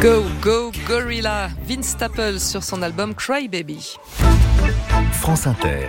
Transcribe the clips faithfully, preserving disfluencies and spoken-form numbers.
Go, go, gorilla. Vince Staples sur son album Cry Baby. France Inter.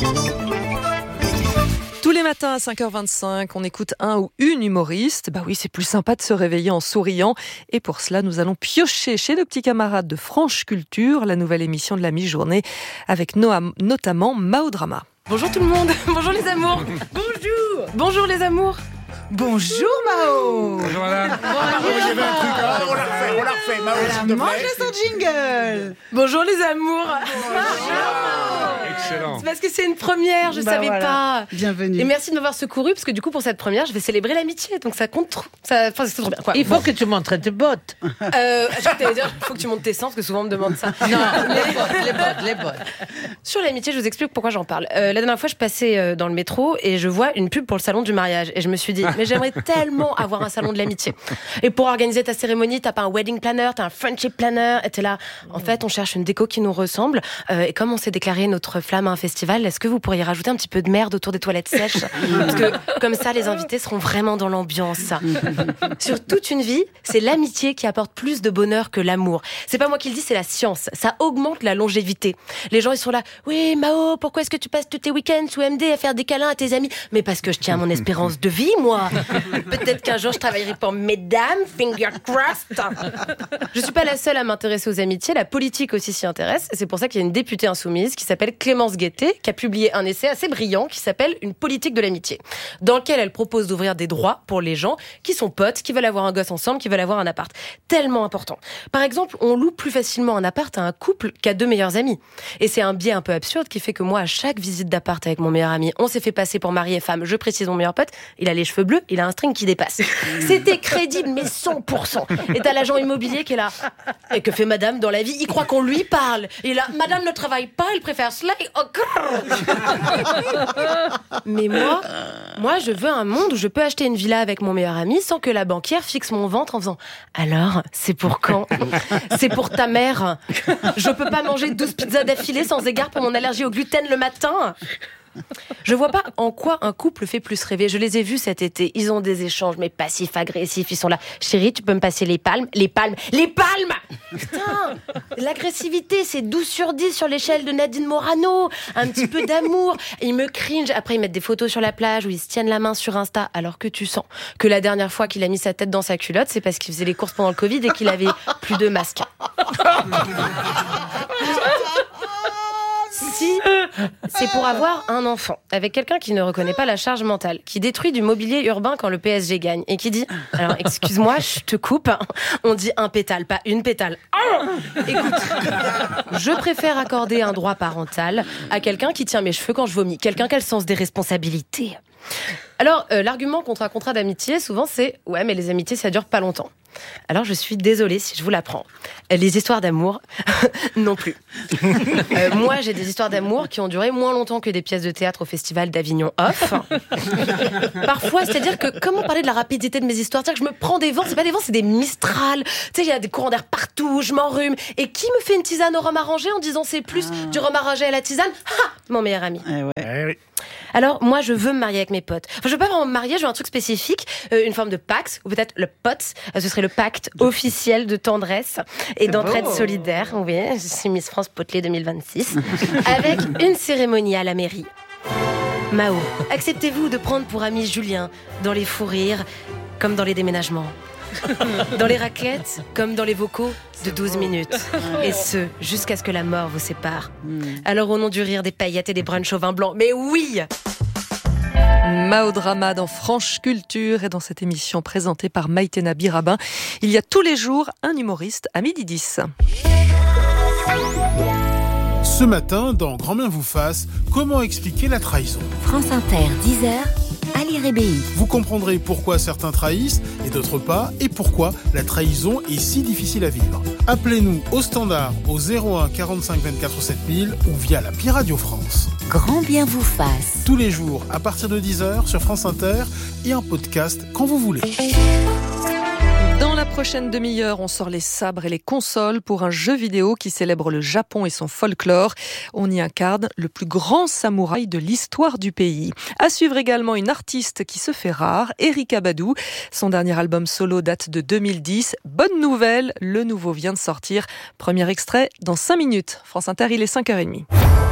Tous les matins à cinq heures vingt-cinq, on écoute un ou une humoriste. Bah oui, c'est plus sympa de se réveiller en souriant. Et pour cela, nous allons piocher chez nos petits camarades de Franche Culture, la nouvelle émission de la mi-journée, avec Noam, notamment Mao Drama. Bonjour tout le monde, bonjour les amours. Bonjour. Bonjour les amours. Bonjour Mao. Bonjour madame. Bonjour, il y avait un truc, hein. On l'a refait, on l'a refait. Mao, Elle a s'il te mangé plaît. son jingle. Bonjour les amours. Excellent. C'est parce que c'est une première, je Bah savais voilà. pas. Bienvenue. Et merci de m'avoir secouru parce que du coup pour cette première, je vais célébrer l'amitié, donc ça compte trop. Ça, enfin, c'est trop bien. Quoi. Il faut que tu montres tes bottes. Euh, je vais te dire, il faut que tu montes tes seins parce que souvent on me demande ça. Non, les bottes, les bottes, les bottes. Sur l'amitié, je vous explique pourquoi j'en parle. Euh, la dernière fois, je passais euh, dans le métro et je vois une pub pour le salon du mariage. Et je me suis dit, mais j'aimerais tellement avoir un salon de l'amitié. Et pour organiser ta cérémonie, t'as pas un wedding planner, t'as un friendship planner. Et t'es là, en fait, on cherche une déco qui nous ressemble. Euh, et comme on s'est déclaré notre flamme à un festival, est-ce que vous pourriez rajouter un petit peu de merde autour des toilettes sèches ? Parce que comme ça, les invités seront vraiment dans l'ambiance. Sur toute une vie, c'est l'amitié qui apporte plus de bonheur que l'amour. C'est pas moi qui le dis, c'est la science. Ça augmente la longévité. Les gens, ils sont là, oui, Mao, pourquoi est-ce que tu passes tous tes week-ends sous M D à faire des câlins à tes amis ? Mais parce que je tiens à mon espérance de vie, moi. Peut-être qu'un jour, je travaillerai pour mesdames, finger crossed. Je suis pas la seule à m'intéresser aux amitiés. La politique aussi s'y intéresse. Et c'est pour ça qu'il y a une députée insoumise qui s'appelle Clémence Guettet, qui a publié un essai assez brillant qui s'appelle Une politique de l'amitié, dans lequel elle propose d'ouvrir des droits pour les gens qui sont potes, qui veulent avoir un gosse ensemble, qui veulent avoir un appart. Tellement important. Par exemple, on loue plus facilement un appart à un couple qu'à deux meilleurs amis. Et c'est un biais un peu absurde qui fait que moi, à chaque visite d'appart avec mon meilleur ami, on s'est fait passer pour mari et femme. Je précise, mon meilleur pote, il a les cheveux bleus, il a un string qui dépasse. C'était crédible, mais cent pour cent. Et t'as l'agent immobilier qui est là. Et que fait madame dans la vie ? Il croit qu'on lui parle. Il est là, madame ne travaille pas, il préfère slay. Oh, mais moi, moi, je veux un monde où je peux acheter une villa avec mon meilleur ami sans que la banquière fixe mon ventre en faisant « Alors, c'est pour quand ? C'est pour ta mère. Je peux pas manger douze pizzas d'affilée sans égard pour mon allergie au gluten le matin. » Je vois pas en quoi un couple fait plus rêver. Je les ai vus cet été. Ils ont des échanges, mais passifs-agressifs. Ils sont là. Chérie, tu peux me passer les palmes ? Les palmes Les palmes Putain, l'agressivité, c'est douze sur dix sur l'échelle de Nadine Morano. Un petit peu d'amour. Ils me cringe. Après, ils mettent des photos sur la plage où ils se tiennent la main sur Insta. Alors que tu sens que la dernière fois qu'il a mis sa tête dans sa culotte, c'est parce qu'il faisait les courses pendant le Covid et qu'il avait plus de masque. Si c'est pour avoir un enfant avec quelqu'un qui ne reconnaît pas la charge mentale, qui détruit du mobilier urbain quand le P S G gagne et qui dit « Alors, excuse-moi, je te coupe, on dit un pétale, pas une pétale. Oh » Écoute, je préfère accorder un droit parental à quelqu'un qui tient mes cheveux quand je vomis, quelqu'un qui a le sens des responsabilités. Alors, euh, l'argument contre un contrat d'amitié, souvent, c'est « Ouais, mais les amitiés, ça dure pas longtemps. » Alors, je suis désolée si je vous l'apprends. Les histoires d'amour, non plus. Euh, moi, j'ai des histoires d'amour qui ont duré moins longtemps que des pièces de théâtre au Festival d'Avignon Off. Parfois, c'est-à-dire que, comment parler de la rapidité de mes histoires ? C'est-à-dire que je me prends des vents, c'est pas des vents, c'est des Mistral. Tu sais, il y a des courants d'air partout, je m'enrhume. Et qui me fait une tisane au rhum arrangé en disant c'est plus ah. du rhum arrangé à la tisane ? Ha ! Mon meilleur ami. Eh ouais. Eh oui. Alors, moi, je veux me marier avec mes potes. Enfin, je veux pas vraiment me marier, je veux un truc spécifique, euh, une forme de Pax, ou peut-être le P O T S, euh, ce serait le pacte officiel de tendresse et d'entraide beau. solidaire. Oui, je suis Miss France Potelé deux mille vingt-six, avec une cérémonie à la mairie. Mao, acceptez-vous de prendre pour ami Julien dans les fous rires, comme dans les déménagements ? Dans les raclettes, comme dans les vocaux de douze minutes. Et ce, jusqu'à ce que la mort vous sépare. Alors au nom du rire, des paillettes et des brunchs au vin blanc. Mais oui! Mao Drama dans Franche Culture et dans cette émission présentée par Maïtena Birabin. Il y a tous les jours un humoriste à midi dix. Ce matin, dans Grand bien vous fasse, comment expliquer la trahison ? France Inter, dix heures, Ali Rébéi. Vous comprendrez pourquoi certains trahissent et d'autres pas, et pourquoi la trahison est si difficile à vivre. Appelez-nous au standard au zéro un quarante-cinq vingt-quatre sept mille ou via l'appli Radio France. Grand bien vous fasse. Tous les jours à partir de dix heures sur France Inter et en podcast quand vous voulez. Dans la prochaine demi-heure, on sort les sabres et les consoles pour un jeu vidéo qui célèbre le Japon et son folklore. On y incarne le plus grand samouraï de l'histoire du pays. À suivre également une artiste qui se fait rare, Erykah Badu. Son dernier album solo date de deux mille dix. Bonne nouvelle, le nouveau vient de sortir. Premier extrait dans cinq minutes. France Inter, il est cinq heures trente.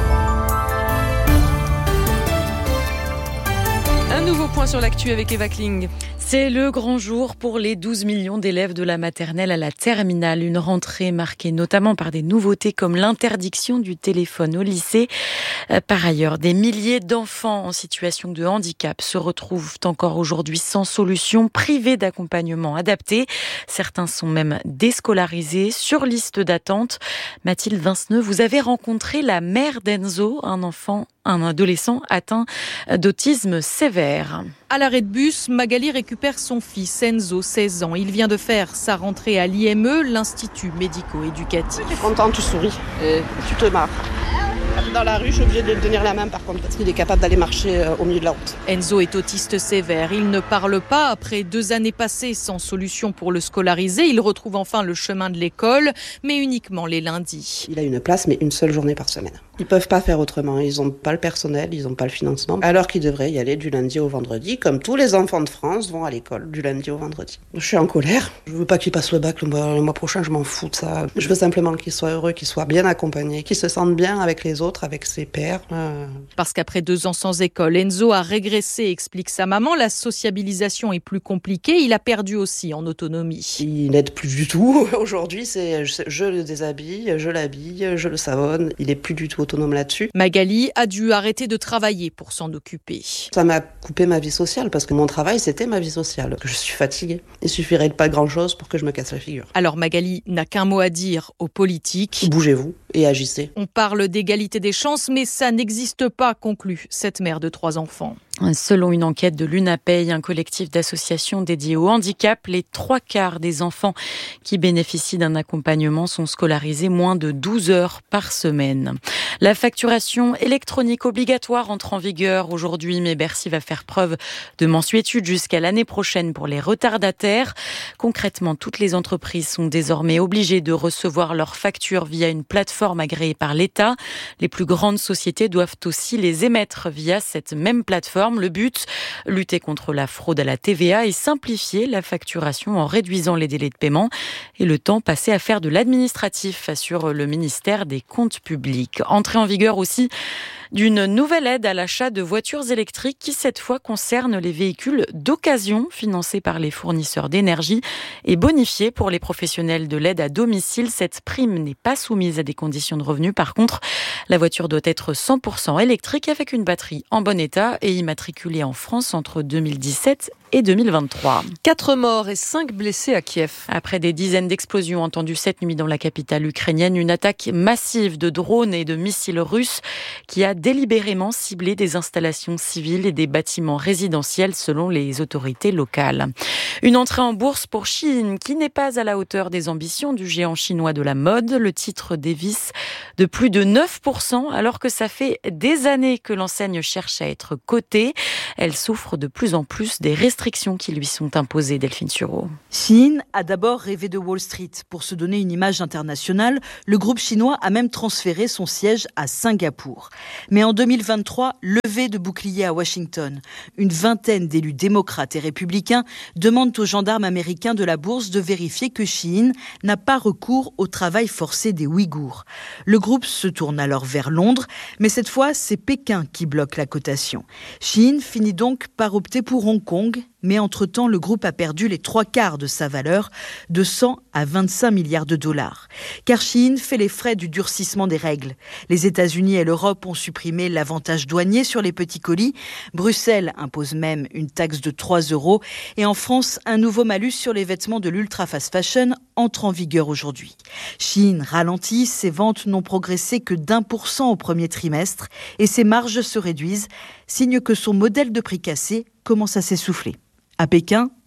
Un nouveau point sur l'actu avec Eva Kling. C'est le grand jour pour les douze millions d'élèves de la maternelle à la terminale. Une rentrée marquée notamment par des nouveautés comme l'interdiction du téléphone au lycée. Par ailleurs, des milliers d'enfants en situation de handicap se retrouvent encore aujourd'hui sans solution, privés d'accompagnement adapté. Certains sont même déscolarisés, sur liste d'attente. Mathilde Vinceneux, vous avez rencontré la mère d'Enzo, un enfant, un adolescent atteint d'autisme sévère. À l'arrêt de bus, Magali récupère son fils Enzo, seize ans. Il vient de faire sa rentrée à l'I M E, l'Institut médico-éducatif. Tu es content, tu souris et tu te marres. Dans la rue, je suis obligée de lui tenir la main par contre, parce qu'il est capable d'aller marcher au milieu de la route. Enzo est autiste sévère. Il ne parle pas. Après deux années passées sans solution pour le scolariser, il retrouve enfin le chemin de l'école, mais uniquement les lundis. Il a une place, mais une seule journée par semaine. Ils peuvent pas faire autrement. Ils n'ont pas le personnel, ils n'ont pas le financement. Alors qu'ils devraient y aller du lundi au vendredi, comme tous les enfants de France vont à l'école du lundi au vendredi. Je suis en colère. Je veux pas qu'il passe le bac le mois, le mois prochain, je m'en fous de ça. Je veux simplement qu'il soit heureux, qu'il soit bien accompagné, qu'il se sente bien avec les autres, avec ses pairs. Euh... Parce qu'après deux ans sans école, Enzo a régressé, explique sa maman. La sociabilisation est plus compliquée. Il a perdu aussi en autonomie. Il n'aide plus du tout. Aujourd'hui, c'est je, je le déshabille, je l'habille, je le savonne. Il est plus du tout autonome là-dessus. Magali a dû arrêter de travailler pour s'en occuper. Ça m'a coupé ma vie sociale parce que mon travail, c'était ma vie sociale. Je suis fatiguée. Il suffirait de pas grand-chose pour que je me casse la figure. Alors Magali n'a qu'un mot à dire aux politiques. Bougez-vous et agissez. On parle d'égalité des chances, mais ça n'existe pas, conclut cette mère de trois enfants. Selon une enquête de l'UNAPEI, un collectif d'associations dédié au handicap, les trois quarts des enfants qui bénéficient d'un accompagnement sont scolarisés moins de douze heures par semaine. La facturation électronique obligatoire entre en vigueur aujourd'hui, mais Bercy va faire preuve de mansuétude jusqu'à l'année prochaine pour les retardataires. Concrètement, toutes les entreprises sont désormais obligées de recevoir leurs factures via une plateforme agréée par l'État. Les plus grandes sociétés doivent aussi les émettre via cette même plateforme. Le but, lutter contre la fraude à la T V A et simplifier la facturation en réduisant les délais de paiement et le temps passé à faire de l'administratif, assure le ministère des Comptes publics. Entrée en vigueur aussi d'une nouvelle aide à l'achat de voitures électriques qui cette fois concerne les véhicules d'occasion financés par les fournisseurs d'énergie et bonifiés pour les professionnels de l'aide à domicile. Cette prime n'est pas soumise à des conditions de revenus. Par contre, la voiture doit être cent pour cent électrique avec une batterie en bon état et immatriculée en France entre deux mille dix-sept et deux mille vingt-trois. Quatre morts et cinq blessés à Kiev. Après des dizaines d'explosions entendues cette nuit dans la capitale ukrainienne, une attaque massive de drones et de missiles russes qui a délibérément ciblé des installations civiles et des bâtiments résidentiels selon les autorités locales. Une entrée en bourse pour Shein qui n'est pas à la hauteur des ambitions du géant chinois de la mode. Le titre dévisse de plus de neuf pour cent alors que ça fait des années que l'enseigne cherche à être cotée. Elle souffre de plus en plus des restrictions qui lui sont imposées, Delphine Sureau. Shein a d'abord rêvé de Wall Street. Pour se donner une image internationale, le groupe chinois a même transféré son siège à Singapour. Mais en deux mille vingt-trois, levée de boucliers à Washington. Une vingtaine d'élus démocrates et républicains demandent aux gendarmes américains de la bourse de vérifier que Shein n'a pas recours au travail forcé des Ouïghours. Le groupe se tourne alors vers Londres, mais cette fois, c'est Pékin qui bloque la cotation. Shein finit donc par opter pour Hong Kong, mais entre-temps, le groupe a perdu les trois quarts de sa valeur, de cent à vingt-cinq milliards de dollars. Car Shein fait les frais du durcissement des règles. Les États-Unis et l'Europe ont supprimé l'avantage douanier sur les petits colis. Bruxelles impose même une taxe de trois euros. Et en France, un nouveau malus sur les vêtements de l'ultra fast fashion entre en vigueur aujourd'hui. Shein ralentit, ses ventes n'ont progressé que d'un pour cent au premier trimestre et ses marges se réduisent, signe que son modèle de prix cassé commence à s'essouffler. À Pékin,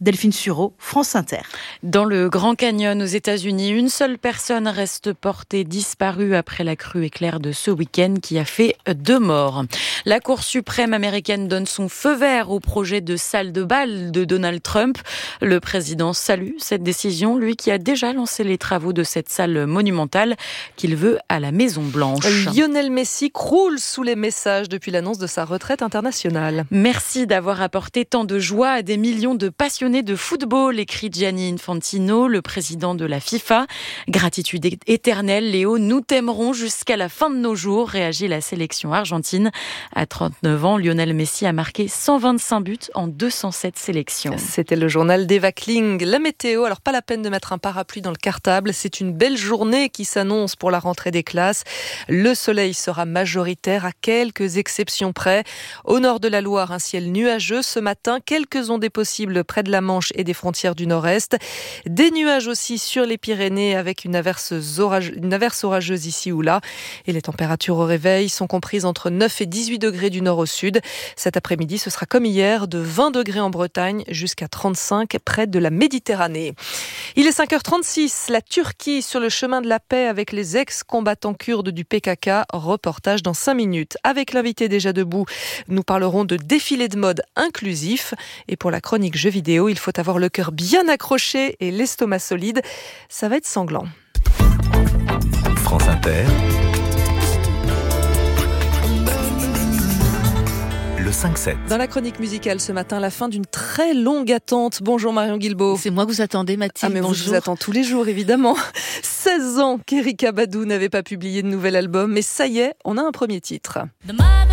Delphine Sureau, France Inter. Dans le Grand Canyon aux États-Unis, une seule personne reste portée disparue après la crue éclair de ce week-end qui a fait deux morts. La Cour suprême américaine donne son feu vert au projet de salle de bal de Donald Trump. Le président salue cette décision, lui qui a déjà lancé les travaux de cette salle monumentale qu'il veut à la Maison-Blanche. Lionel Messi croule sous les messages depuis l'annonce de sa retraite internationale. Merci d'avoir apporté tant de joie à des millions de passionnés de football, écrit Gianni Infantino, le président de la FIFA. Gratitude éternelle, Léo, nous t'aimerons jusqu'à la fin de nos jours, réagit la sélection argentine. À trente-neuf ans, Lionel Messi a marqué cent vingt-cinq buts en deux cent sept sélections. C'était le journal d'Eva Kling. La météo, alors pas la peine de mettre un parapluie dans le cartable, c'est une belle journée qui s'annonce pour la rentrée des classes. Le soleil sera majoritaire à quelques exceptions près. Au nord de la Loire, un ciel nuageux ce matin, quelques ondées possibles près de la Manche et des frontières du nord-est. Des nuages aussi sur les Pyrénées avec une averse, orage, une averse orageuse ici ou là. Et les températures au réveil sont comprises entre neuf et dix-huit degrés du nord au sud. Cet après-midi, ce sera comme hier, de vingt degrés en Bretagne jusqu'à trente-cinq près de la Méditerranée. Il est cinq heures trente-six. La Turquie sur le chemin de la paix avec les ex-combattants kurdes du P K K. Reportage dans cinq minutes. Avec l'invité déjà debout, nous parlerons de défilé de mode inclusif. Et pour la chronique jeux vidéo, il faut avoir le cœur bien accroché et l'estomac solide. Ça va être sanglant. France Inter. Le cinq sept. Dans la chronique musicale ce matin, la fin d'une très longue attente. Bonjour Marion Guilbault. C'est moi que vous attendez, Mathilde. Ah mais bonjour. je vous attends tous les jours évidemment. seize ans qu'Erykah Badu n'avait pas publié de nouvel album, mais ça y est, on a un premier titre. The mother